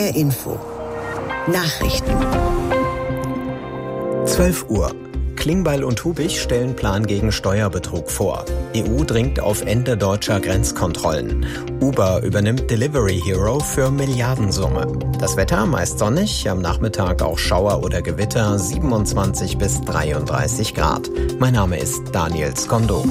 HR Info. Nachrichten. 12 Uhr. Klingbeil und Hubich stellen Plan gegen Steuerbetrug vor. EU dringt auf Ende deutscher Grenzkontrollen. Uber übernimmt Delivery Hero für Milliardensumme. Das Wetter meist sonnig, am Nachmittag auch Schauer oder Gewitter, 27 bis 33 Grad. Mein Name ist Daniel Skondo.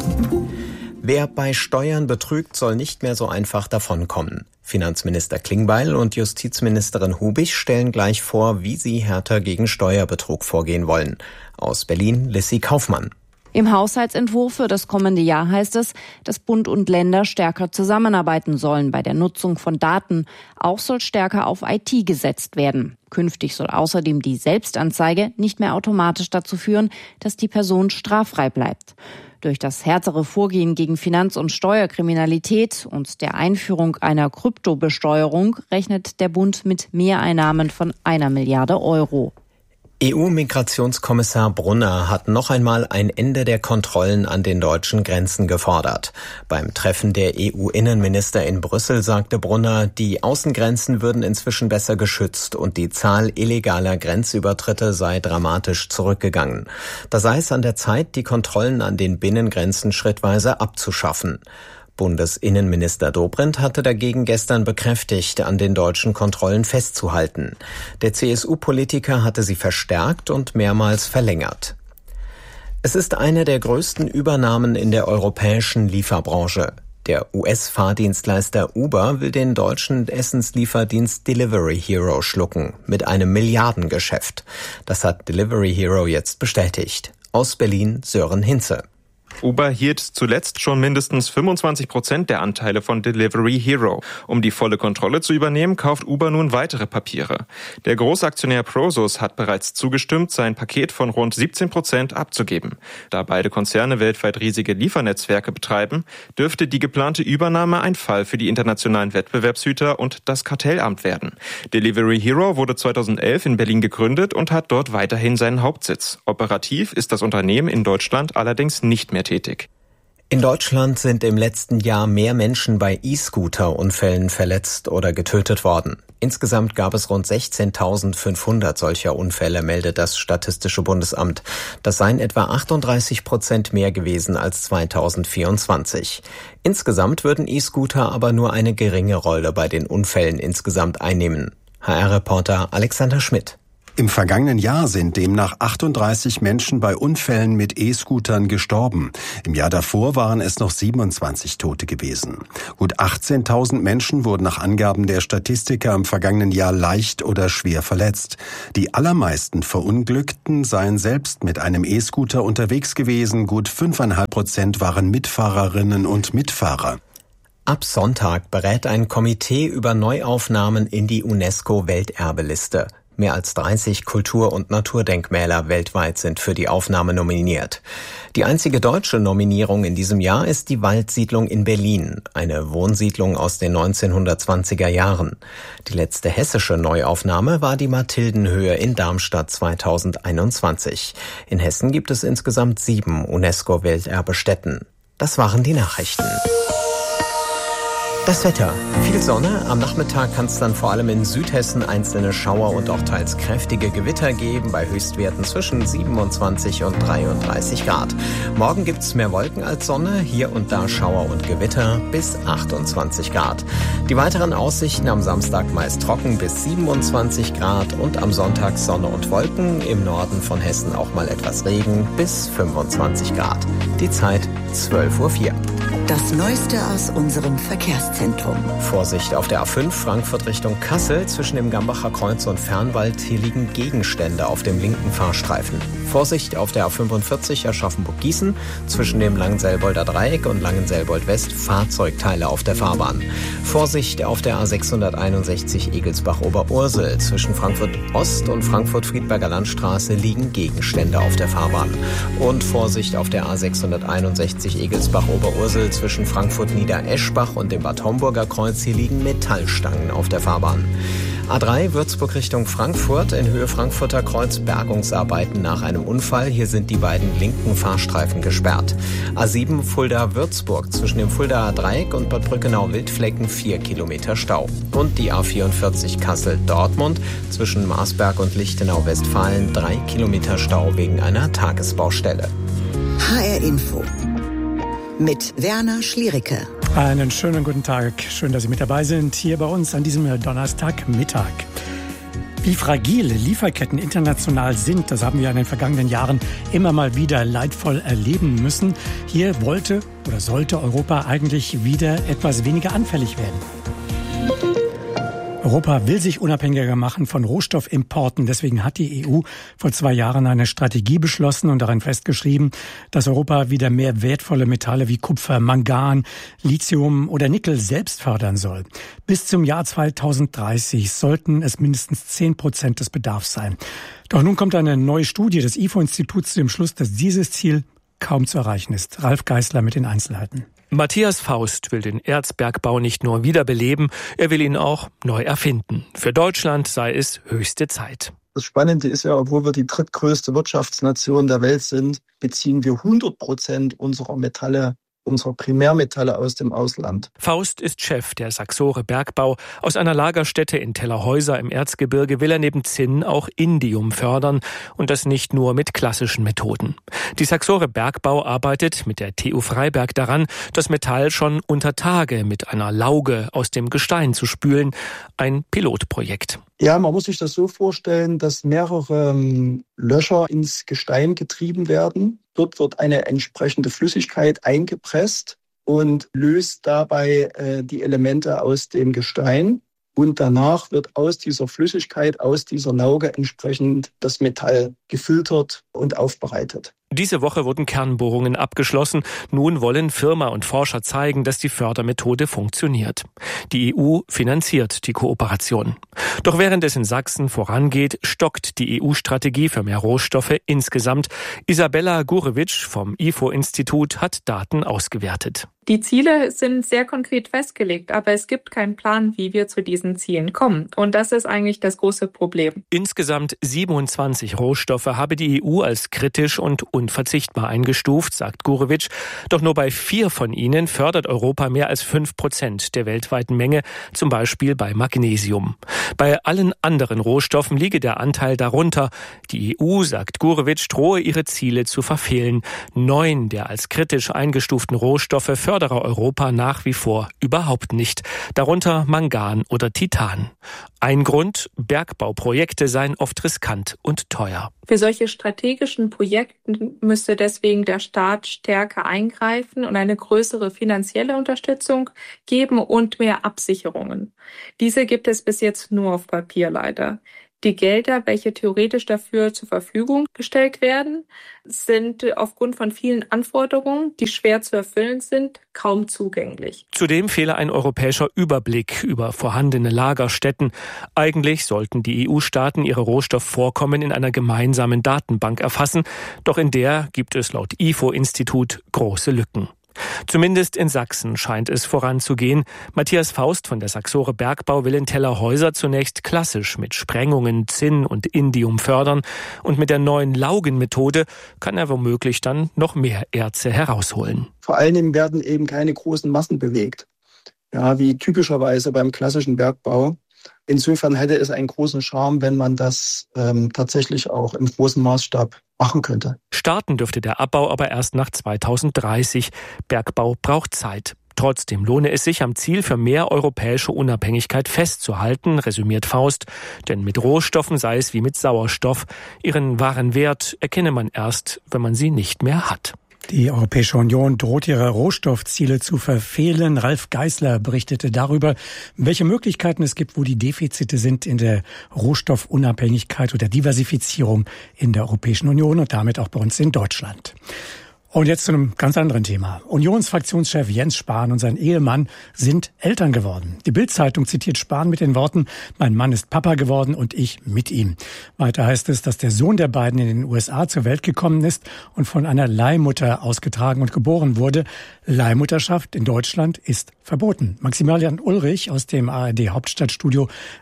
Wer bei Steuern betrügt, soll nicht mehr so einfach davonkommen. Finanzminister Klingbeil und Justizministerin Hubich stellen gleich vor, wie sie härter gegen Steuerbetrug vorgehen wollen. Aus Berlin, Lissy Kaufmann. Im Haushaltsentwurf für das kommende Jahr heißt es, dass Bund und Länder stärker zusammenarbeiten sollen bei der Nutzung von Daten. Auch soll stärker auf IT gesetzt werden. Künftig soll außerdem die Selbstanzeige nicht mehr automatisch dazu führen, dass die Person straffrei bleibt. Durch das härtere Vorgehen gegen Finanz- und Steuerkriminalität und der Einführung einer Kryptobesteuerung rechnet der Bund mit Mehreinnahmen von 1 Milliarde Euro. EU-Migrationskommissar Brunner hat noch einmal ein Ende der Kontrollen an den deutschen Grenzen gefordert. Beim Treffen der EU-Innenminister in Brüssel sagte Brunner, die Außengrenzen würden inzwischen besser geschützt und die Zahl illegaler Grenzübertritte sei dramatisch zurückgegangen. Da sei es an der Zeit, die Kontrollen an den Binnengrenzen schrittweise abzuschaffen. Bundesinnenminister Dobrindt hatte dagegen gestern bekräftigt, an den deutschen Kontrollen festzuhalten. Der CSU-Politiker hatte sie verstärkt und mehrmals verlängert. Es ist eine der größten Übernahmen in der europäischen Lieferbranche. Der US-Fahrdienstleister Uber will den deutschen Essenslieferdienst Delivery Hero schlucken, mit einem Milliardengeschäft. Das hat Delivery Hero jetzt bestätigt. Aus Berlin Sören Hinze. Uber hielt zuletzt schon mindestens 25% der Anteile von Delivery Hero. Um die volle Kontrolle zu übernehmen, kauft Uber nun weitere Papiere. Der Großaktionär Prosus hat bereits zugestimmt, sein Paket von rund 17% abzugeben. Da beide Konzerne weltweit riesige Liefernetzwerke betreiben, dürfte die geplante Übernahme ein Fall für die internationalen Wettbewerbshüter und das Kartellamt werden. Delivery Hero wurde 2011 in Berlin gegründet und hat dort weiterhin seinen Hauptsitz. Operativ ist das Unternehmen in Deutschland allerdings nicht mehr tätig. In Deutschland sind im letzten Jahr mehr Menschen bei E-Scooter-Unfällen verletzt oder getötet worden. Insgesamt gab es rund 16.500 solcher Unfälle, meldet das Statistische Bundesamt. Das seien etwa 38% mehr gewesen als 2024. Insgesamt würden E-Scooter aber nur eine geringe Rolle bei den Unfällen insgesamt einnehmen. HR-Reporter Alexander Schmidt. Im vergangenen Jahr sind demnach 38 Menschen bei Unfällen mit E-Scootern gestorben. Im Jahr davor waren es noch 27 Tote gewesen. Gut 18.000 Menschen wurden nach Angaben der Statistiker im vergangenen Jahr leicht oder schwer verletzt. Die allermeisten Verunglückten seien selbst mit einem E-Scooter unterwegs gewesen. Gut 5,5% waren Mitfahrerinnen und Mitfahrer. Ab Sonntag berät ein Komitee über Neuaufnahmen in die UNESCO-Welterbeliste. Mehr als 30 Kultur- und Naturdenkmäler weltweit sind für die Aufnahme nominiert. Die einzige deutsche Nominierung in diesem Jahr ist die Waldsiedlung in Berlin, eine Wohnsiedlung aus den 1920er Jahren. Die letzte hessische Neuaufnahme war die Mathildenhöhe in Darmstadt 2021. In Hessen gibt es insgesamt 7 UNESCO-Welterbestätten. Das waren die Nachrichten. Das Wetter. Viel Sonne. Am Nachmittag kann es dann vor allem in Südhessen einzelne Schauer und auch teils kräftige Gewitter geben, bei Höchstwerten zwischen 27 und 33 Grad. Morgen gibt es mehr Wolken als Sonne, hier und da Schauer und Gewitter bis 28 Grad. Die weiteren Aussichten am Samstag meist trocken bis 27 Grad und am Sonntag Sonne und Wolken, im Norden von Hessen auch mal etwas Regen bis 25 Grad. Die Zeit 12:04 Uhr. Das Neueste aus unserem Verkehrszentrum. Vorsicht auf der A5 Frankfurt Richtung Kassel. Zwischen dem Gambacher Kreuz und Fernwald. Hier liegen Gegenstände auf dem linken Fahrstreifen. Vorsicht auf der A45 Aschaffenburg-Gießen. Zwischen dem Langenselbolder Dreieck und Langenselbold-West Fahrzeugteile auf der Fahrbahn. Vorsicht auf der A661 Egelsbach-Oberursel. Zwischen Frankfurt Ost und Frankfurt-Friedberger Landstraße liegen Gegenstände auf der Fahrbahn. Und Vorsicht auf der A661 Egelsbach-Oberursel. Zwischen Frankfurt-Niedereschbach und dem Bad Homburger Kreuz. Hier liegen Metallstangen auf der Fahrbahn. A3 Würzburg Richtung Frankfurt, in Höhe Frankfurter Kreuz Bergungsarbeiten nach einem Unfall. Hier sind die beiden linken Fahrstreifen gesperrt. A7 Fulda-Würzburg, zwischen dem Fuldaer Dreieck und Bad Brückenau-Wildflecken 4 Kilometer Stau. Und die A44 Kassel-Dortmund, zwischen Marsberg und Lichtenau-Westfalen 3 Kilometer Stau wegen einer Tagesbaustelle. HR Info mit Werner Schliericke. Einen schönen guten Tag. Schön, dass Sie mit dabei sind, hier bei uns an diesem Donnerstagmittag. Wie fragil Lieferketten international sind, das haben wir in den vergangenen Jahren immer mal wieder leidvoll erleben müssen. Hier wollte oder sollte Europa eigentlich wieder etwas weniger anfällig werden. Europa will sich unabhängiger machen von Rohstoffimporten. Deswegen hat die EU vor 2 Jahren eine Strategie beschlossen und darin festgeschrieben, dass Europa wieder mehr wertvolle Metalle wie Kupfer, Mangan, Lithium oder Nickel selbst fördern soll. Bis zum Jahr 2030 sollten es mindestens 10% des Bedarfs sein. Doch nun kommt eine neue Studie des IFO-Instituts zu dem Schluss, dass dieses Ziel kaum zu erreichen ist. Ralf Geißler mit den Einzelheiten. Matthias Faust will den Erzbergbau nicht nur wiederbeleben, er will ihn auch neu erfinden. Für Deutschland sei es höchste Zeit. Das Spannende ist ja, obwohl wir die drittgrößte Wirtschaftsnation der Welt sind, beziehen wir 100% unserer Primärmetalle aus dem Ausland. Faust ist Chef der Saxore Bergbau. Aus einer Lagerstätte in Tellerhäuser im Erzgebirge will er neben Zinn auch Indium fördern und das nicht nur mit klassischen Methoden. Die Saxore Bergbau arbeitet mit der TU Freiberg daran, das Metall schon unter Tage mit einer Lauge aus dem Gestein zu spülen. Ein Pilotprojekt. Ja, man muss sich das so vorstellen, dass mehrere Löcher ins Gestein getrieben werden. Dort wird eine entsprechende Flüssigkeit eingepresst und löst dabei die Elemente aus dem Gestein. Und danach wird aus dieser Flüssigkeit, aus dieser Lauge entsprechend das Metall gefiltert und aufbereitet. Diese Woche wurden Kernbohrungen abgeschlossen. Nun wollen Firma und Forscher zeigen, dass die Fördermethode funktioniert. Die EU finanziert die Kooperation. Doch während es in Sachsen vorangeht, stockt die EU-Strategie für mehr Rohstoffe insgesamt. Isabella Gurewitsch vom IFO-Institut hat Daten ausgewertet. Die Ziele sind sehr konkret festgelegt, aber es gibt keinen Plan, wie wir zu diesen Zielen kommen. Und das ist eigentlich das große Problem. Insgesamt 27 Rohstoffe habe die EU als kritisch und unverzichtbar eingestuft, sagt Gurewitsch. Doch nur bei 4 von ihnen fördert Europa mehr als 5% der weltweiten Menge, zum Beispiel bei Magnesium. Bei allen anderen Rohstoffen liege der Anteil darunter. Die EU, sagt Gurewitsch, drohe ihre Ziele zu verfehlen. 9 der als kritisch eingestuften Rohstoffe fördere Europa nach wie vor überhaupt nicht. Darunter Mangan oder Titan. Ein Grund, Bergbauprojekte seien oft riskant und teuer. Für solche strategischen Projekte müsste deswegen der Staat stärker eingreifen und eine größere finanzielle Unterstützung geben und mehr Absicherungen. Diese gibt es bis jetzt nur auf Papier leider. Die Gelder, welche theoretisch dafür zur Verfügung gestellt werden, sind aufgrund von vielen Anforderungen, die schwer zu erfüllen sind, kaum zugänglich. Zudem fehle ein europäischer Überblick über vorhandene Lagerstätten. Eigentlich sollten die EU-Staaten ihre Rohstoffvorkommen in einer gemeinsamen Datenbank erfassen, doch in der gibt es laut IFO-Institut große Lücken. Zumindest in Sachsen scheint es voranzugehen. Matthias Faust von der Saxore Bergbau will in Tellerhäuser zunächst klassisch mit Sprengungen Zinn und Indium fördern und mit der neuen Laugenmethode kann er womöglich dann noch mehr Erze herausholen. Vor allen Dingen werden eben keine großen Massen bewegt, ja, wie typischerweise beim klassischen Bergbau. Insofern hätte es einen großen Charme, wenn man das tatsächlich auch im großen Maßstab machen könnte. Starten dürfte der Abbau aber erst nach 2030. Bergbau braucht Zeit. Trotzdem lohne es sich, am Ziel für mehr europäische Unabhängigkeit festzuhalten, resümiert Faust. Denn mit Rohstoffen sei es wie mit Sauerstoff. Ihren wahren Wert erkenne man erst, wenn man sie nicht mehr hat. Die Europäische Union droht ihre Rohstoffziele zu verfehlen. Ralf Geißler berichtete darüber, welche Möglichkeiten es gibt, wo die Defizite sind in der Rohstoffunabhängigkeit oder Diversifizierung in der Europäischen Union und damit auch bei uns in Deutschland. Und jetzt zu einem ganz anderen Thema. Unionsfraktionschef Jens Spahn und sein Ehemann sind Eltern geworden. Die Bild-Zeitung zitiert Spahn mit den Worten: Mein Mann ist Papa geworden und ich mit ihm. Weiter heißt es, dass der Sohn der beiden in den USA zur Welt gekommen ist und von einer Leihmutter ausgetragen und geboren wurde. Leihmutterschaft in Deutschland ist verboten. Maximilian Ulrich aus dem ARD Hauptstadtstudio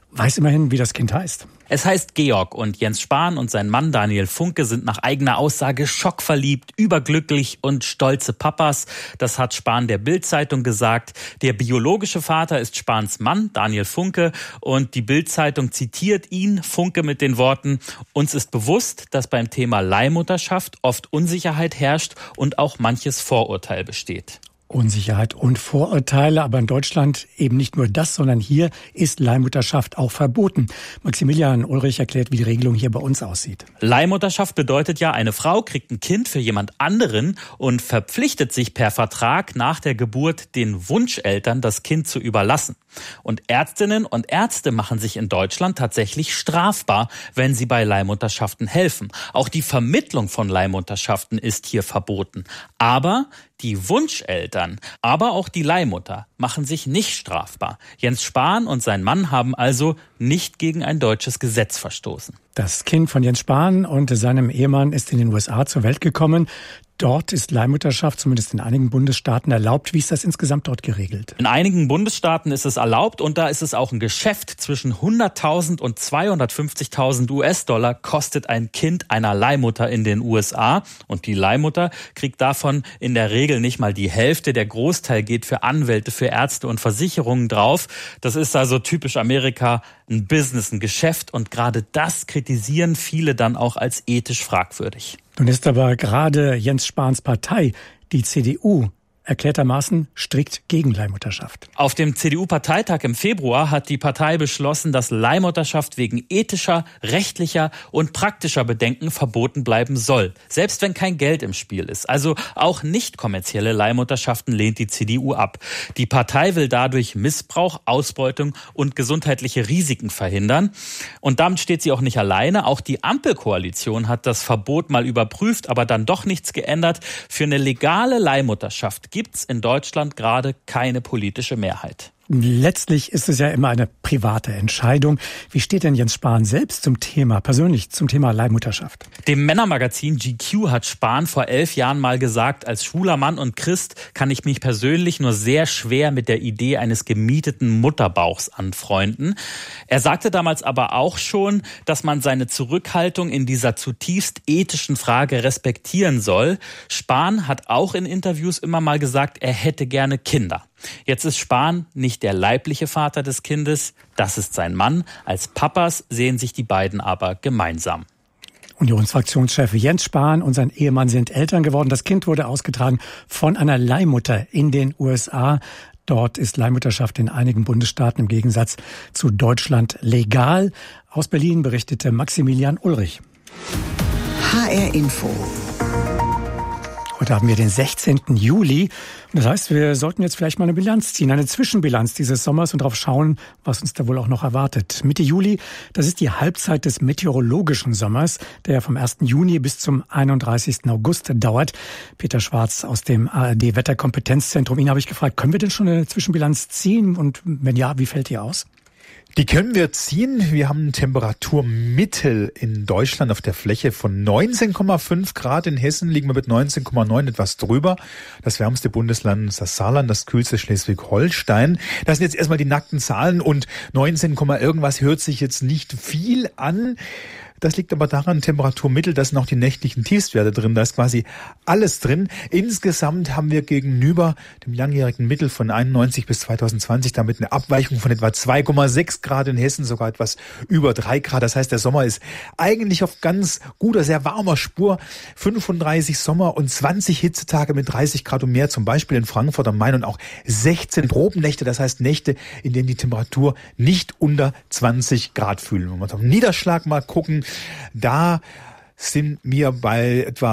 weiß immerhin, wie das Kind heißt. Es heißt Georg und Jens Spahn und sein Mann Daniel Funke sind nach eigener Aussage schockverliebt, überglücklich und stolze Papas. Das hat Spahn der Bild-Zeitung gesagt. Der biologische Vater ist Spahns Mann, Daniel Funke, und die Bild-Zeitung zitiert ihn, Funke, mit den Worten: Uns ist bewusst, dass beim Thema Leihmutterschaft oft Unsicherheit herrscht und auch manches Vorurteil besteht. Unsicherheit und Vorurteile, aber in Deutschland eben nicht nur das, sondern hier ist Leihmutterschaft auch verboten. Maximilian Ulrich erklärt, wie die Regelung hier bei uns aussieht. Leihmutterschaft bedeutet ja, eine Frau kriegt ein Kind für jemand anderen und verpflichtet sich per Vertrag nach der Geburt den Wunscheltern, das Kind zu überlassen. Und Ärztinnen und Ärzte machen sich in Deutschland tatsächlich strafbar, wenn sie bei Leihmutterschaften helfen. Auch die Vermittlung von Leihmutterschaften ist hier verboten. Aber die Wunscheltern, aber auch die Leihmutter machen sich nicht strafbar. Jens Spahn und sein Mann haben also nicht gegen ein deutsches Gesetz verstoßen. Das Kind von Jens Spahn und seinem Ehemann ist in den USA zur Welt gekommen. Dort ist Leihmutterschaft zumindest in einigen Bundesstaaten erlaubt. Wie ist das insgesamt dort geregelt? In einigen Bundesstaaten ist es erlaubt und da ist es auch ein Geschäft. Zwischen 100.000 und 250.000 US-Dollar kostet ein Kind einer Leihmutter in den USA. Und die Leihmutter kriegt davon in der Regel nicht mal die Hälfte. Der Großteil geht für Anwälte, für Ärzte und Versicherungen drauf. Das ist also typisch Amerika, ein Business, ein Geschäft. Und gerade das kritisieren viele dann auch als ethisch fragwürdig. Nun ist aber gerade Jens Spahns Partei, die CDU, erklärtermaßen strikt gegen Leihmutterschaft. Auf dem CDU-Parteitag im Februar hat die Partei beschlossen, dass Leihmutterschaft wegen ethischer, rechtlicher und praktischer Bedenken verboten bleiben soll. Selbst wenn kein Geld im Spiel ist. Also auch nicht kommerzielle Leihmutterschaften lehnt die CDU ab. Die Partei will dadurch Missbrauch, Ausbeutung und gesundheitliche Risiken verhindern. Und damit steht sie auch nicht alleine. Auch die Ampelkoalition hat das Verbot mal überprüft, aber dann doch nichts geändert. Für eine legale Leihmutterschaft gibt es in Deutschland gerade keine politische Mehrheit. Letztlich ist es ja immer eine private Entscheidung. Wie steht denn Jens Spahn selbst persönlich zum Thema Leihmutterschaft? Dem Männermagazin GQ hat Spahn vor 11 Jahren mal gesagt, als schwuler Mann und Christ kann ich mich persönlich nur sehr schwer mit der Idee eines gemieteten Mutterbauchs anfreunden. Er sagte damals aber auch schon, dass man seine Zurückhaltung in dieser zutiefst ethischen Frage respektieren soll. Spahn hat auch in Interviews immer mal gesagt, er hätte gerne Kinder. Jetzt ist Spahn nicht der leibliche Vater des Kindes, das ist sein Mann. Als Papas sehen sich die beiden aber gemeinsam. Unionsfraktionschef Jens Spahn und sein Ehemann sind Eltern geworden. Das Kind wurde ausgetragen von einer Leihmutter in den USA. Dort ist Leihmutterschaft in einigen Bundesstaaten im Gegensatz zu Deutschland legal. Aus Berlin berichtete Maximilian Ulrich. HR Info. Heute haben wir den 16. Juli. Das heißt, wir sollten jetzt vielleicht mal eine Bilanz ziehen, eine Zwischenbilanz dieses Sommers und darauf schauen, was uns da wohl auch noch erwartet. Mitte Juli, das ist die Halbzeit des meteorologischen Sommers, der vom 1. Juni bis zum 31. August dauert. Peter Schwarz aus dem ARD-Wetterkompetenzzentrum. Ihn habe ich gefragt, können wir denn schon eine Zwischenbilanz ziehen? Und wenn ja, wie fällt die aus? Die können wir ziehen. Wir haben Temperaturmittel in Deutschland auf der Fläche von 19,5 Grad. In Hessen liegen wir mit 19,9 etwas drüber. Das wärmste Bundesland ist das Saarland, das kühlste Schleswig-Holstein. Das sind jetzt erstmal die nackten Zahlen und 19, irgendwas hört sich jetzt nicht viel an. Das liegt aber daran, Temperaturmittel, da sind auch die nächtlichen Tiefstwerte drin, da ist quasi alles drin. Insgesamt haben wir gegenüber dem langjährigen Mittel von 91 bis 2020 damit eine Abweichung von etwa 2,6 Grad, in Hessen sogar etwas über 3 Grad. Das heißt, der Sommer ist eigentlich auf ganz guter, sehr warmer Spur. 35 Sommer- und 20 Hitzetage mit 30 Grad und mehr, zum Beispiel in Frankfurt am Main, und auch 16 Tropennächte, das heißt Nächte, in denen die Temperatur nicht unter 20 Grad fühlen. Wenn wir auf den Niederschlag mal gucken, da sind wir bei etwa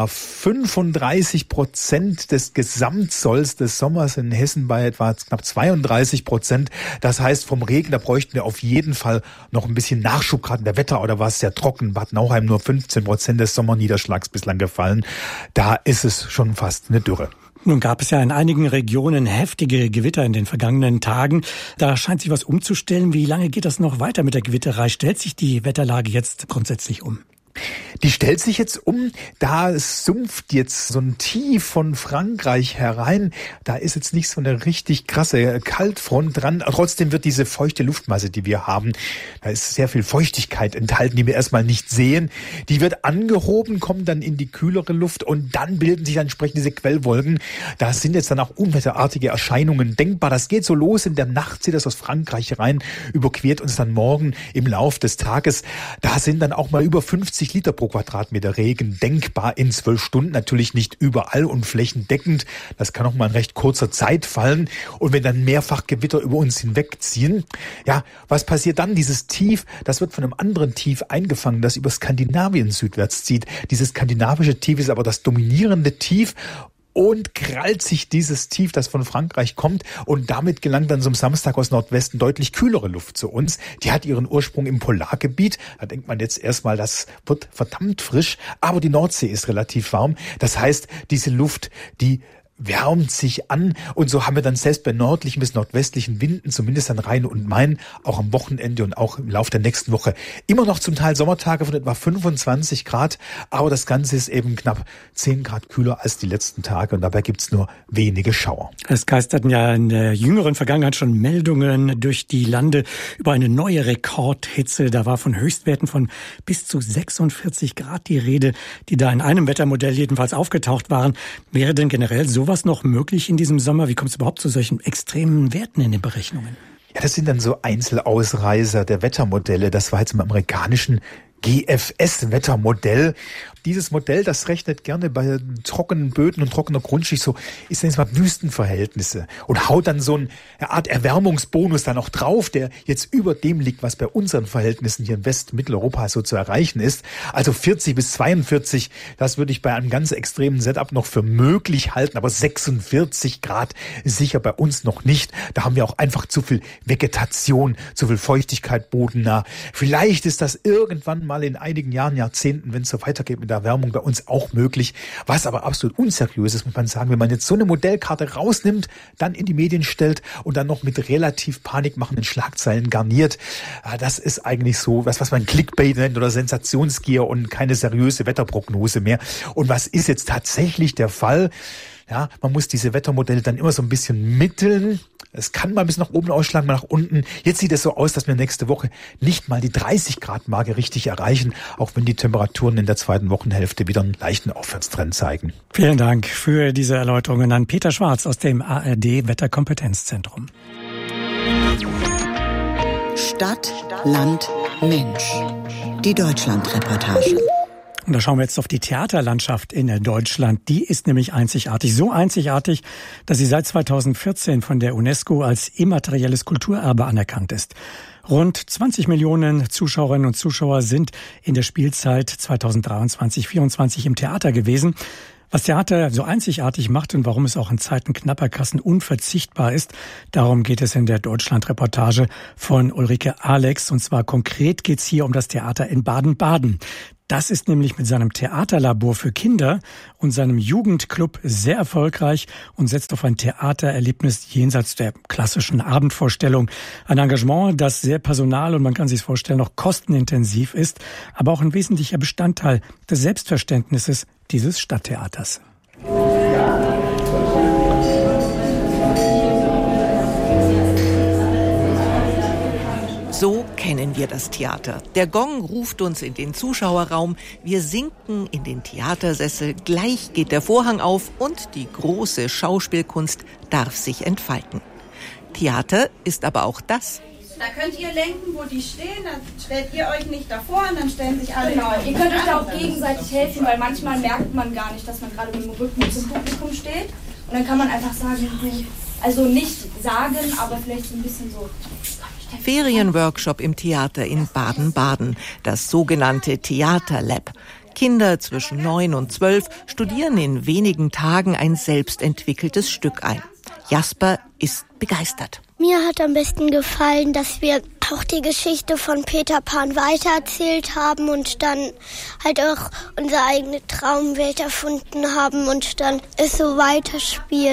35% des Gesamtzolls des Sommers, in Hessen bei etwa knapp 32%. Das heißt, vom Regen, da bräuchten wir auf jeden Fall noch ein bisschen Nachschub. Gerade in der Wetterau, da war es sehr trocken. Bad Nauheim nur 15% des Sommerniederschlags bislang gefallen. Da ist es schon fast eine Dürre. Nun gab es ja in einigen Regionen heftige Gewitter in den vergangenen Tagen. Da scheint sich was umzustellen. Wie lange geht das noch weiter mit der Gewitterei? Stellt sich die Wetterlage jetzt grundsätzlich um? Die stellt sich jetzt um, da sumpft jetzt so ein Tief von Frankreich herein. Da ist jetzt nicht so eine richtig krasse Kaltfront dran. Trotzdem wird diese feuchte Luftmasse, die wir haben, da ist sehr viel Feuchtigkeit enthalten, die wir erstmal nicht sehen. Die wird angehoben, kommt dann in die kühlere Luft und dann bilden sich dann entsprechend diese Quellwolken. Da sind jetzt dann auch unwetterartige Erscheinungen denkbar. Das geht so los in der Nacht, zieht das aus Frankreich rein, überquert uns dann morgen im Lauf des Tages. Da sind dann auch mal über 50 Liter pro Quadratmeter Regen denkbar in 12 Stunden. Natürlich nicht überall und flächendeckend. Das kann auch mal in recht kurzer Zeit fallen. Und wenn dann mehrfach Gewitter über uns hinwegziehen, ja, was passiert dann? Dieses Tief, das wird von einem anderen Tief eingefangen, das über Skandinavien südwärts zieht. Dieses skandinavische Tief ist aber das dominierende Tief. Und krallt sich dieses Tief, das von Frankreich kommt, und damit gelangt dann so am Samstag aus Nordwesten deutlich kühlere Luft zu uns. Die hat ihren Ursprung im Polargebiet. Da denkt man jetzt erstmal, das wird verdammt frisch, aber die Nordsee ist relativ warm. Das heißt, diese Luft, die wärmt sich an, und so haben wir dann selbst bei nördlichen bis nordwestlichen Winden, zumindest an Rhein und Main, auch am Wochenende und auch im Laufe der nächsten Woche, immer noch zum Teil Sommertage von etwa 25 Grad, aber das Ganze ist eben knapp 10 Grad kühler als die letzten Tage, und dabei gibt's nur wenige Schauer. Es geisterten ja in der jüngeren Vergangenheit schon Meldungen durch die Lande über eine neue Rekordhitze. Da war von Höchstwerten von bis zu 46 Grad die Rede, die da in einem Wettermodell jedenfalls aufgetaucht waren. Wäre denn generell sowas noch möglich in diesem Sommer? Wie kommt es überhaupt zu solchen extremen Werten in den Berechnungen? Ja, das sind dann so Einzelausreißer der Wettermodelle. Das war jetzt im amerikanischen GFS-Wettermodell. Dieses Modell, das rechnet gerne bei trockenen Böden und trockener Grundschicht so, ist jetzt mal Wüstenverhältnisse und haut dann so eine Art Erwärmungsbonus da noch drauf, der jetzt über dem liegt, was bei unseren Verhältnissen hier in West-Mitteleuropa so zu erreichen ist. Also 40 bis 42, das würde ich bei einem ganz extremen Setup noch für möglich halten, aber 46 Grad ist sicher bei uns noch nicht. Da haben wir auch einfach zu viel Vegetation, zu viel Feuchtigkeit bodennah. Vielleicht ist das irgendwann mal in einigen Jahren, Jahrzehnten, wenn es so weitergeht mit der Erwärmung, bei uns auch möglich. Was aber absolut unseriös ist, muss man sagen, wenn man jetzt so eine Modellkarte rausnimmt, dann in die Medien stellt und dann noch mit relativ panikmachenden Schlagzeilen garniert. Das ist eigentlich so, was man Clickbait nennt oder Sensationsgier und keine seriöse Wetterprognose mehr. Und was ist jetzt tatsächlich der Fall? Ja, man muss diese Wettermodelle dann immer so ein bisschen mitteln. Es kann mal bis nach oben ausschlagen, mal nach unten. Jetzt sieht es so aus, dass wir nächste Woche nicht mal die 30-Grad-Marke richtig erreichen, auch wenn die Temperaturen in der zweiten Wochenhälfte wieder einen leichten Aufwärtstrend zeigen. Vielen Dank für diese Erläuterungen an Peter Schwarz aus dem ARD Wetterkompetenzzentrum. Stadt, Land, Mensch. Die Deutschland-Reportage. Und da schauen wir jetzt auf die Theaterlandschaft in Deutschland. Die ist nämlich einzigartig. So einzigartig, dass sie seit 2014 von der UNESCO als immaterielles Kulturerbe anerkannt ist. Rund 20 Millionen Zuschauerinnen und Zuschauer sind in der Spielzeit 2023/24 im Theater gewesen. Was Theater so einzigartig macht und warum es auch in Zeiten knapper Kassen unverzichtbar ist, darum geht es in der Deutschland-Reportage von Ulrike Alex. Und zwar konkret geht es hier um das Theater in Baden-Baden. Das ist nämlich mit seinem Theaterlabor für Kinder und seinem Jugendclub sehr erfolgreich und setzt auf ein Theatererlebnis jenseits der klassischen Abendvorstellung. Ein Engagement, das sehr personal und man kann sich vorstellen, noch kostenintensiv ist, aber auch ein wesentlicher Bestandteil des Selbstverständnisses dieses Stadttheaters. So kennen wir das Theater. Der Gong ruft uns in den Zuschauerraum, wir sinken in den Theatersessel, gleich geht der Vorhang auf und die große Schauspielkunst darf sich entfalten. Theater ist aber auch das. Da könnt ihr lenken, wo die stehen, dann stellt ihr euch nicht davor und dann stellen sich alle... Genau, ihr könnt euch da auch gegenseitig helfen, weil manchmal merkt man gar nicht, dass man gerade mit dem Rücken zum Publikum steht. Und dann kann man einfach sagen, also nicht sagen, aber vielleicht so ein bisschen so... Ferienworkshop im Theater in Baden-Baden, das sogenannte Theaterlab. Kinder zwischen 9 und 12 studieren in wenigen Tagen ein selbstentwickeltes Stück ein. Jasper ist begeistert. Mir hat am besten gefallen, dass wir auch die Geschichte von Peter Pan weitererzählt haben und dann halt auch unsere eigene Traumwelt erfunden haben und dann es so weiterspielen.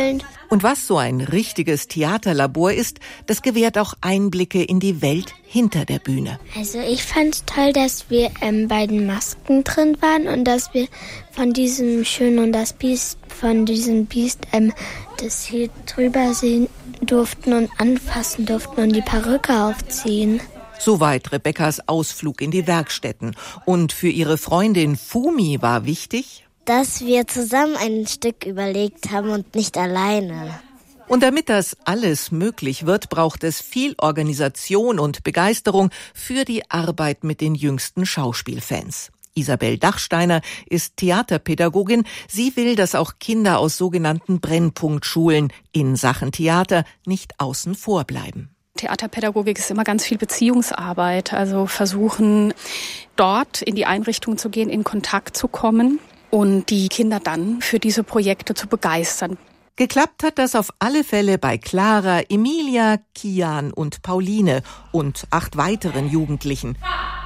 Und was so ein richtiges Theaterlabor ist, das gewährt auch Einblicke in die Welt hinter der Bühne. Also ich fand's toll, dass wir bei den Masken drin waren und dass wir von diesem Schön und das Biest, von diesem Biest das hier drüber sehen durften und anfassen durften und die Perücke aufziehen. Soweit Rebekkas Ausflug in die Werkstätten. Und für ihre Freundin Fumi war wichtig, dass wir zusammen ein Stück überlegt haben und nicht alleine. Und damit das alles möglich wird, braucht es viel Organisation und Begeisterung für die Arbeit mit den jüngsten Schauspielfans. Isabel Dachsteiner ist Theaterpädagogin. Sie will, dass auch Kinder aus sogenannten Brennpunktschulen in Sachen Theater nicht außen vor bleiben. Theaterpädagogik ist immer ganz viel Beziehungsarbeit, also versuchen, dort in die Einrichtung zu gehen, in Kontakt zu kommen und die Kinder dann für diese Projekte zu begeistern. Geklappt hat das auf alle Fälle bei Clara, Emilia, Kian und Pauline und 8 weiteren Jugendlichen.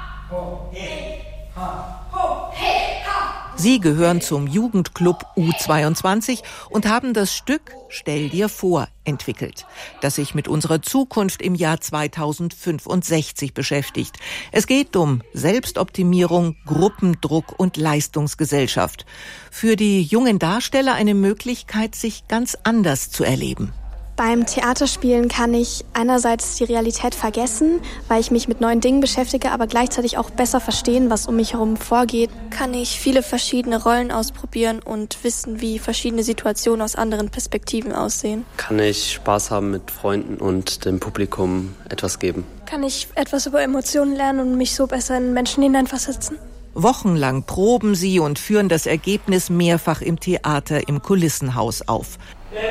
Sie gehören zum Jugendclub U22 und haben das Stück Stell dir vor entwickelt, das sich mit unserer Zukunft im Jahr 2065 beschäftigt. Es geht um Selbstoptimierung, Gruppendruck und Leistungsgesellschaft. Für die jungen Darsteller eine Möglichkeit, sich ganz anders zu erleben. Beim Theaterspielen kann ich einerseits die Realität vergessen, weil ich mich mit neuen Dingen beschäftige, aber gleichzeitig auch besser verstehen, was um mich herum vorgeht. Kann ich viele verschiedene Rollen ausprobieren und wissen, wie verschiedene Situationen aus anderen Perspektiven aussehen. Kann ich Spaß haben mit Freunden und dem Publikum etwas geben. Kann ich etwas über Emotionen lernen und mich so besser in Menschen hineinversetzen. Wochenlang proben sie und führen das Ergebnis mehrfach im Theater im Kulissenhaus auf.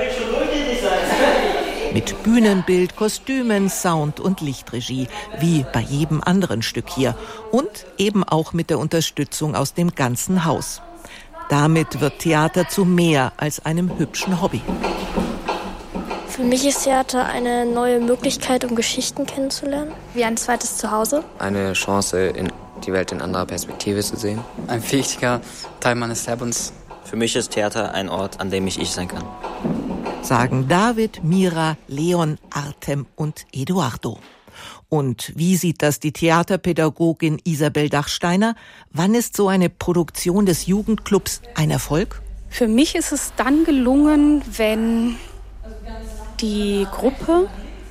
Mit Bühnenbild, Kostümen, Sound und Lichtregie, wie bei jedem anderen Stück hier. Und eben auch mit der Unterstützung aus dem ganzen Haus. Damit wird Theater zu mehr als einem hübschen Hobby. Für mich ist Theater eine neue Möglichkeit, um Geschichten kennenzulernen. Wie ein zweites Zuhause. Eine Chance, die Welt in anderer Perspektive zu sehen. Ein wichtiger Teil meines Lebens. Für mich ist Theater ein Ort, an dem ich sein kann. Sagen David, Mira, Leon, Artem und Eduardo. Und wie sieht das die Theaterpädagogin Isabel Dachsteiner? Wann ist so eine Produktion des Jugendclubs ein Erfolg? Für mich ist es dann gelungen, wenn die Gruppe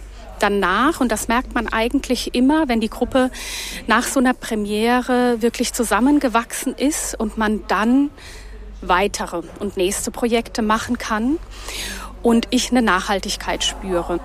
danach, und das merkt man eigentlich immer, wenn die Gruppe nach so einer Premiere wirklich zusammengewachsen ist und man dann weitere und nächste Projekte machen kann und ich eine Nachhaltigkeit spüre.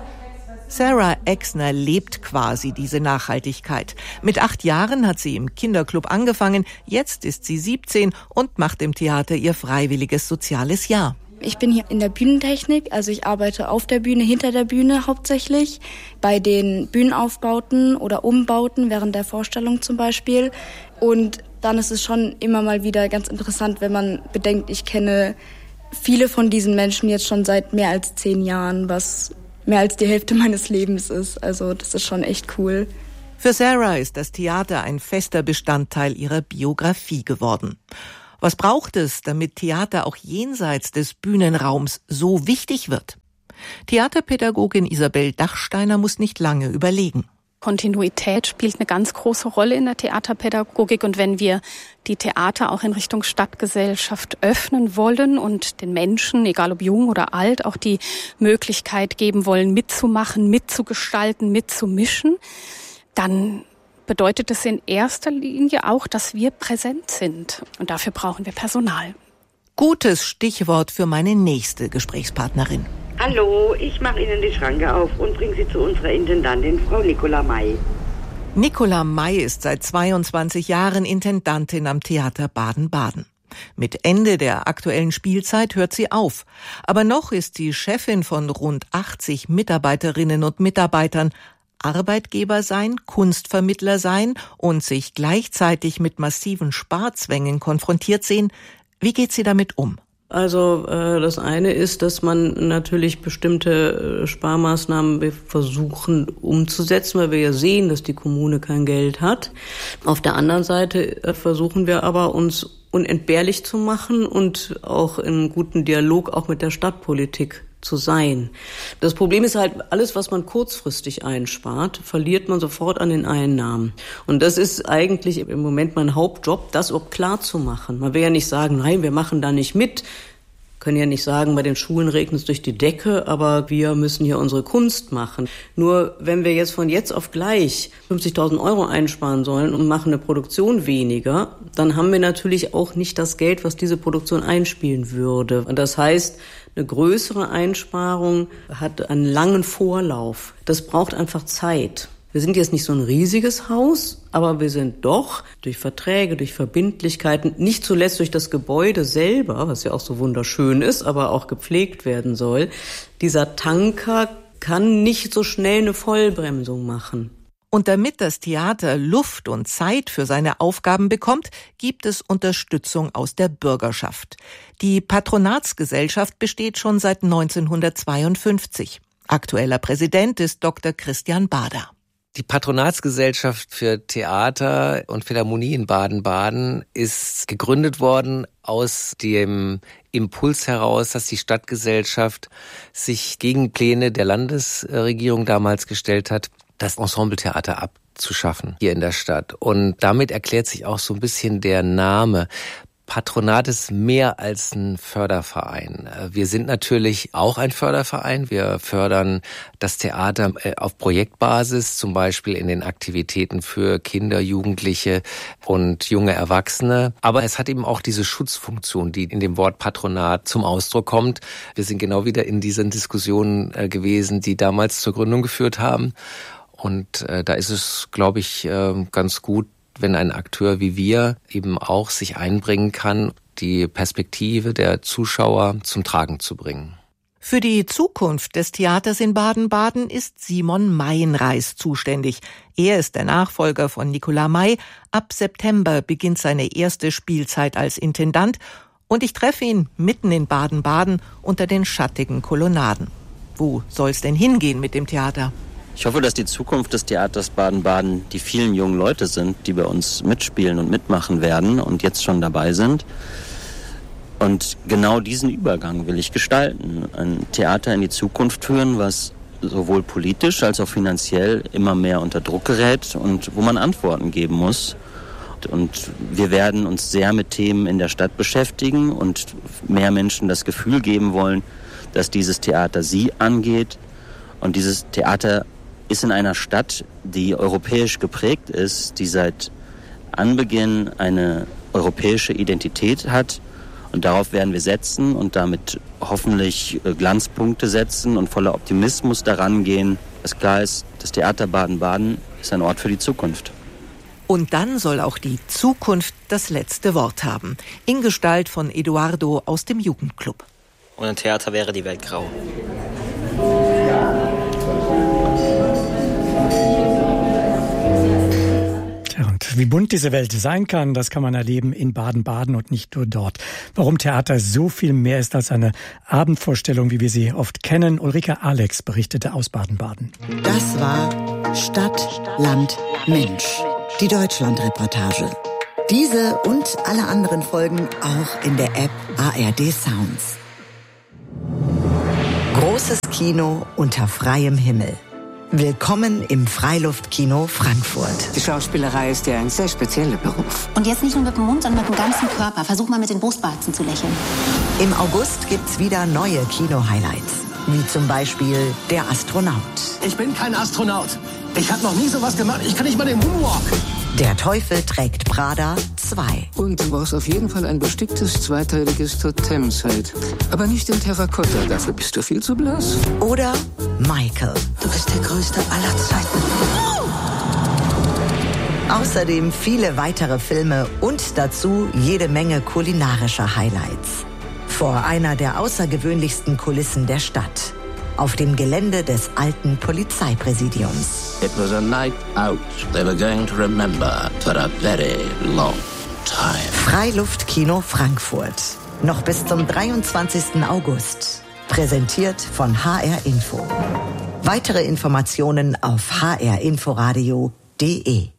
Sarah Exner lebt quasi diese Nachhaltigkeit. Mit 8 Jahren hat sie im Kinderclub angefangen, jetzt ist sie 17 und macht im Theater ihr freiwilliges soziales Jahr. Ich bin hier in der Bühnentechnik, also ich arbeite auf der Bühne, hinter der Bühne hauptsächlich, bei den Bühnenaufbauten oder Umbauten während der Vorstellung zum Beispiel. Und dann ist es schon immer mal wieder ganz interessant, wenn man bedenkt, ich kenne viele von diesen Menschen jetzt schon seit mehr als 10 Jahren, was mehr als die Hälfte meines Lebens ist. Also das ist schon echt cool. Für Sarah ist das Theater ein fester Bestandteil ihrer Biografie geworden. Was braucht es, damit Theater auch jenseits des Bühnenraums so wichtig wird? Theaterpädagogin Isabel Dachsteiner muss nicht lange überlegen. Kontinuität spielt eine ganz große Rolle in der Theaterpädagogik. Und wenn wir die Theater auch in Richtung Stadtgesellschaft öffnen wollen und den Menschen, egal ob jung oder alt, auch die Möglichkeit geben wollen, mitzumachen, mitzugestalten, mitzumischen, dann bedeutet es in erster Linie auch, dass wir präsent sind. Und dafür brauchen wir Personal. Gutes Stichwort für meine nächste Gesprächspartnerin. Hallo, ich mache Ihnen die Schranke auf und bringe Sie zu unserer Intendantin, Frau Nicola May. Nicola May ist seit 22 Jahren Intendantin am Theater Baden-Baden. Mit Ende der aktuellen Spielzeit hört sie auf. Aber noch ist sie Chefin von rund 80 Mitarbeiterinnen und Mitarbeitern. Arbeitgeber sein, Kunstvermittler sein und sich gleichzeitig mit massiven Sparzwängen konfrontiert sehen. Wie geht sie damit um? Also das eine ist, dass man natürlich bestimmte Sparmaßnahmen versuchen umzusetzen, weil wir ja sehen, dass die Kommune kein Geld hat. Auf der anderen Seite versuchen wir aber, uns unentbehrlich zu machen und auch im guten Dialog auch mit der Stadtpolitik zu sein. Das Problem ist halt, alles, was man kurzfristig einspart, verliert man sofort an den Einnahmen. Und das ist eigentlich im Moment mein Hauptjob, das überhaupt klar zu machen. Man will ja nicht sagen, nein, wir machen da nicht mit. Können ja nicht sagen, bei den Schulen regnet es durch die Decke, aber wir müssen hier unsere Kunst machen. Nur wenn wir jetzt von jetzt auf gleich 50.000 € einsparen sollen und machen eine Produktion weniger, dann haben wir natürlich auch nicht das Geld, was diese Produktion einspielen würde. Und das heißt, eine größere Einsparung hat einen langen Vorlauf. Das braucht einfach Zeit. Wir sind jetzt nicht so ein riesiges Haus, aber wir sind doch durch Verträge, durch Verbindlichkeiten, nicht zuletzt durch das Gebäude selber, was ja auch so wunderschön ist, aber auch gepflegt werden soll. Dieser Tanker kann nicht so schnell eine Vollbremsung machen. Und damit das Theater Luft und Zeit für seine Aufgaben bekommt, gibt es Unterstützung aus der Bürgerschaft. Die Patronatsgesellschaft besteht schon seit 1952. Aktueller Präsident ist Dr. Christian Bader. Die Patronatsgesellschaft für Theater und Philharmonie in Baden-Baden ist gegründet worden aus dem Impuls heraus, dass die Stadtgesellschaft sich gegen Pläne der Landesregierung damals gestellt hat, das Ensembletheater abzuschaffen hier in der Stadt. Und damit erklärt sich auch so ein bisschen der Name. Patronat ist mehr als ein Förderverein. Wir sind natürlich auch ein Förderverein. Wir fördern das Theater auf Projektbasis, zum Beispiel in den Aktivitäten für Kinder, Jugendliche und junge Erwachsene. Aber es hat eben auch diese Schutzfunktion, die in dem Wort Patronat zum Ausdruck kommt. Wir sind genau wieder in diesen Diskussionen gewesen, die damals zur Gründung geführt haben. Und da ist es, glaube ich, ganz gut, wenn ein Akteur wie wir eben auch sich einbringen kann, die Perspektive der Zuschauer zum Tragen zu bringen. Für die Zukunft des Theaters in Baden-Baden ist Simon Meienreis zuständig. Er ist der Nachfolger von Nicolas May. Ab September beginnt seine erste Spielzeit als Intendant und ich treffe ihn mitten in Baden-Baden unter den schattigen Kolonnaden. Wo soll's denn hingehen mit dem Theater? Ich hoffe, dass die Zukunft des Theaters Baden-Baden die vielen jungen Leute sind, die bei uns mitspielen und mitmachen werden und jetzt schon dabei sind. Und genau diesen Übergang will ich gestalten. Ein Theater in die Zukunft führen, was sowohl politisch als auch finanziell immer mehr unter Druck gerät und wo man Antworten geben muss. Und wir werden uns sehr mit Themen in der Stadt beschäftigen und mehr Menschen das Gefühl geben wollen, dass dieses Theater sie angeht. Und dieses Theater ist in einer Stadt, die europäisch geprägt ist, die seit Anbeginn eine europäische Identität hat. Und darauf werden wir setzen und damit hoffentlich Glanzpunkte setzen und voller Optimismus daran gehen, dass klar ist, das Theater Baden-Baden ist ein Ort für die Zukunft. Und dann soll auch die Zukunft das letzte Wort haben. In Gestalt von Eduardo aus dem Jugendclub. Ohne Theater wäre die Welt grau. Und wie bunt diese Welt sein kann, das kann man erleben in Baden-Baden und nicht nur dort. Warum Theater so viel mehr ist als eine Abendvorstellung, wie wir sie oft kennen. Ulrike Alex berichtete aus Baden-Baden. Das war Stadt, Land, Mensch. Die Deutschland-Reportage. Diese und alle anderen Folgen auch in der App ARD Sounds. Großes Kino unter freiem Himmel. Willkommen im Freiluftkino Frankfurt. Die Schauspielerei ist ja ein sehr spezieller Beruf. Und jetzt nicht nur mit dem Mund, sondern mit dem ganzen Körper. Versuch mal mit den Brustwarzen zu lächeln. Im August gibt's wieder neue Kino-Highlights. Wie zum Beispiel Der Astronaut. Ich bin kein Astronaut. Ich habe noch nie sowas gemacht. Ich kann nicht mal den Moonwalk. Der Teufel trägt Prada 2. Und du brauchst auf jeden Fall ein besticktes zweiteiliges Totemset. Aber nicht in Terrakotta, dafür bist du viel zu blass. Oder Michael. Du bist der Größte aller Zeiten. Außerdem viele weitere Filme und dazu jede Menge kulinarischer Highlights. Vor einer der außergewöhnlichsten Kulissen der Stadt. Auf dem Gelände des alten Polizeipräsidiums. It was a night out they were going to remember for a very long time. Freiluftkino Frankfurt. Noch bis zum 23. August. Präsentiert von HR Info. Weitere Informationen auf hrinforadio.de.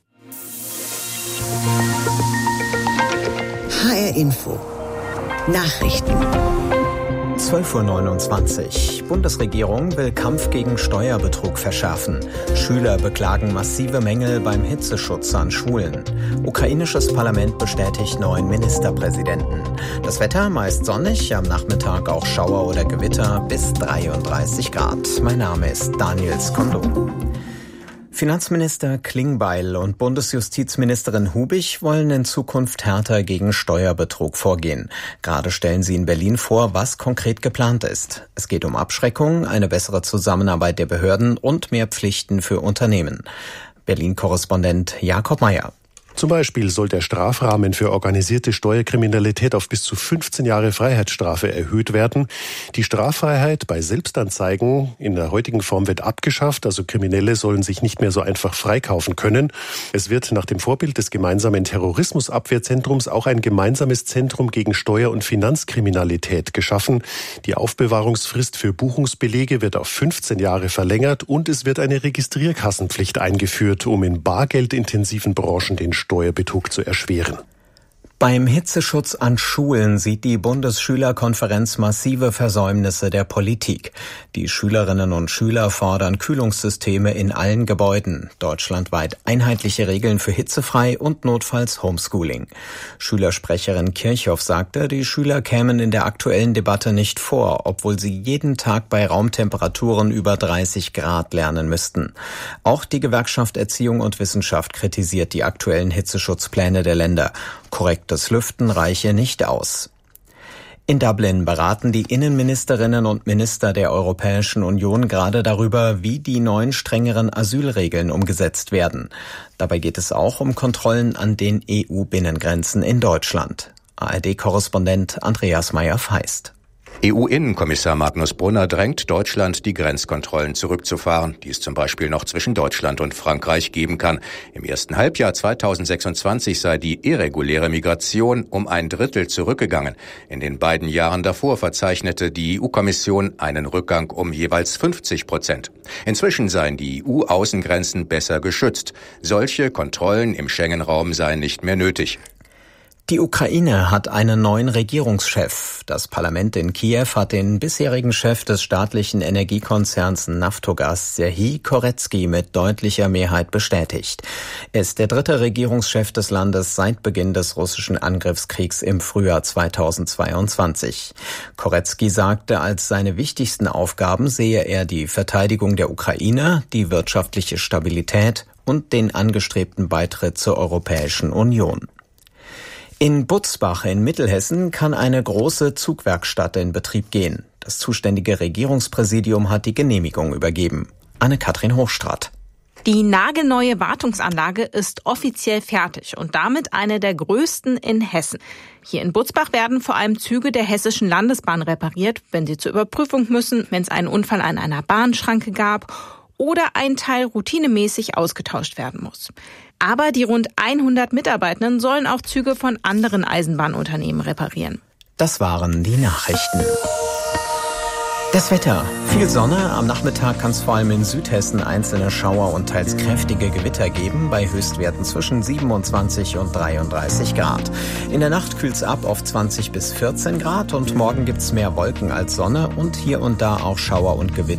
HR Info. Nachrichten. 12:29 Uhr. Bundesregierung will Kampf gegen Steuerbetrug verschärfen. Schüler beklagen massive Mängel beim Hitzeschutz an Schulen. Ukrainisches Parlament bestätigt neuen Ministerpräsidenten. Das Wetter meist sonnig, am Nachmittag auch Schauer oder Gewitter bis 33 Grad. Mein Name ist Daniel Skondo. Finanzminister Klingbeil und Bundesjustizministerin Hubig wollen in Zukunft härter gegen Steuerbetrug vorgehen. Gerade stellen sie in Berlin vor, was konkret geplant ist. Es geht um Abschreckung, eine bessere Zusammenarbeit der Behörden und mehr Pflichten für Unternehmen. Berlin-Korrespondent Jakob Meyer. Zum Beispiel soll der Strafrahmen für organisierte Steuerkriminalität auf bis zu 15 Jahre Freiheitsstrafe erhöht werden. Die Straffreiheit bei Selbstanzeigen in der heutigen Form wird abgeschafft, also Kriminelle sollen sich nicht mehr so einfach freikaufen können. Es wird nach dem Vorbild des gemeinsamen Terrorismusabwehrzentrums auch ein gemeinsames Zentrum gegen Steuer- und Finanzkriminalität geschaffen. Die Aufbewahrungsfrist für Buchungsbelege wird auf 15 Jahre verlängert und es wird eine Registrierkassenpflicht eingeführt, um in bargeldintensiven Branchen den Steuerbetrug zu erschweren. Beim Hitzeschutz an Schulen sieht die Bundesschülerkonferenz massive Versäumnisse der Politik. Die Schülerinnen und Schüler fordern Kühlungssysteme in allen Gebäuden, deutschlandweit einheitliche Regeln für hitzefrei und notfalls Homeschooling. Schülersprecherin Kirchhoff sagte, die Schüler kämen in der aktuellen Debatte nicht vor, obwohl sie jeden Tag bei Raumtemperaturen über 30 Grad lernen müssten. Auch die Gewerkschaft Erziehung und Wissenschaft kritisiert die aktuellen Hitzeschutzpläne der Länder. Korrektes Lüften reiche nicht aus. In Dublin beraten die Innenministerinnen und Minister der Europäischen Union gerade darüber, wie die neuen strengeren Asylregeln umgesetzt werden. Dabei geht es auch um Kontrollen an den EU-Binnengrenzen in Deutschland. ARD-Korrespondent Andreas Meyer-Feist. EU-Innenkommissar Magnus Brunner drängt Deutschland, die Grenzkontrollen zurückzufahren, die es zum Beispiel noch zwischen Deutschland und Frankreich geben kann. Im ersten Halbjahr 2026 sei die irreguläre Migration um 1/3 zurückgegangen. In den beiden Jahren davor verzeichnete die EU-Kommission einen Rückgang um jeweils 50%. Inzwischen seien die EU-Außengrenzen besser geschützt. Solche Kontrollen im Schengen-Raum seien nicht mehr nötig. Die Ukraine hat einen neuen Regierungschef. Das Parlament in Kiew hat den bisherigen Chef des staatlichen Energiekonzerns Naftogaz, Serhij Koretskij, mit deutlicher Mehrheit bestätigt. Er ist der dritte Regierungschef des Landes seit Beginn des russischen Angriffskriegs im Frühjahr 2022. Koretskij sagte, als seine wichtigsten Aufgaben sehe er die Verteidigung der Ukraine, die wirtschaftliche Stabilität und den angestrebten Beitritt zur Europäischen Union. In Butzbach in Mittelhessen kann eine große Zugwerkstatt in Betrieb gehen. Das zuständige Regierungspräsidium hat die Genehmigung übergeben. Anne-Kathrin Hochstraat. Die nagelneue Wartungsanlage ist offiziell fertig und damit eine der größten in Hessen. Hier in Butzbach werden vor allem Züge der Hessischen Landesbahn repariert, wenn sie zur Überprüfung müssen, wenn es einen Unfall an einer Bahnschranke gab oder ein Teil routinemäßig ausgetauscht werden muss. Aber die rund 100 Mitarbeitenden sollen auch Züge von anderen Eisenbahnunternehmen reparieren. Das waren die Nachrichten. Das Wetter. Viel Sonne. Am Nachmittag kann es vor allem in Südhessen einzelne Schauer und teils kräftige Gewitter geben, bei Höchstwerten zwischen 27 und 33 Grad. In der Nacht kühlt es ab auf 20 bis 14 Grad und morgen gibt es mehr Wolken als Sonne und hier und da auch Schauer und Gewitter.